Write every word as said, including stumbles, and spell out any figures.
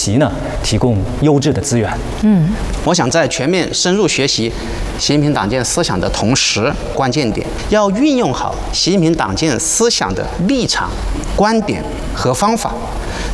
习呢提供优质的资源。 嗯， 我想在全面深入学习习近平党建思想的同时，关键点要运用好习近平党建思想的立场、观点和方法，